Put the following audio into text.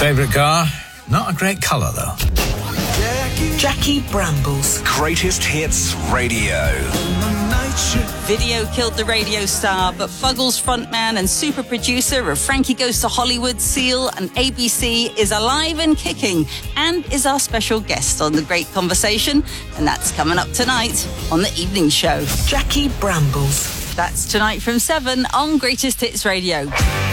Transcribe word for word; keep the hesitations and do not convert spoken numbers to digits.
Favourite car? Not a great colour, though. Jackie Brambles. Greatest Hits Radio. Video killed the radio star, but Buggles frontman and super producer of Frankie Goes to Hollywood, Seal and A B C is alive and kicking and is our special guest on The Great Conversation, and that's coming up tonight on The Evening Show. Jackie Brambles. That's tonight from seven on Greatest Hits Radio.